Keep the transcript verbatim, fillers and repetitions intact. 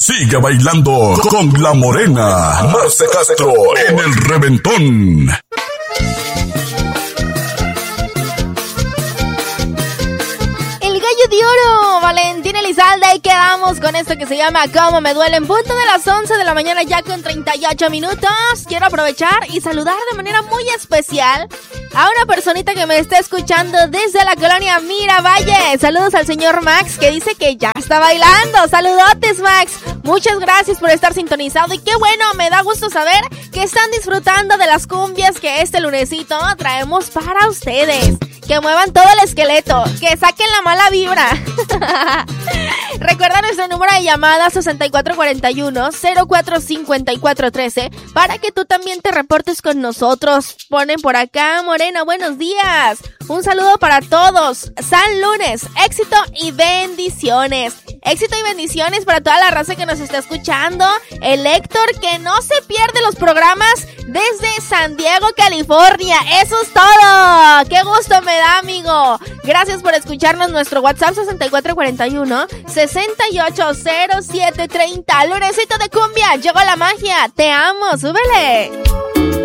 Sigue bailando con la morena Marce Castro en el Reventón. El gallo de oro, Valentín Elizalde, y quedamos con esto que se llama Cómo me duele, en punto de las once de la mañana ya con treinta y ocho minutos. Quiero aprovechar y saludar de manera muy especial a una personita que me está escuchando desde la colonia Miravalle. Saludos al señor Max, que dice que ya está bailando. Saludotes, Max. Muchas gracias por estar sintonizado y qué bueno, me da gusto saber que están disfrutando de las cumbias que este lunesito traemos para ustedes. Que muevan todo el esqueleto, que saquen la mala vibra. Recuerda nuestro número de llamada sesenta y cuatro cuarenta y uno, cero cuatro cincuenta y cuatro trece para que tú también te reportes con nosotros. Ponen por acá, Morena, buenos días. Un saludo para todos. San Lunes, éxito y bendiciones. Éxito y bendiciones para toda la raza que nos está escuchando. El Héctor, que no se pierde los programas desde San Diego, California. Eso es todo. Qué gusto me da, amigo. Gracias por escucharnos. Nuestro WhatsApp sesenta y cuatro cuarenta y uno, sesenta y ocho cero siete treinta. Lunesito de cumbia, llegó la magia. Te amo, súbele.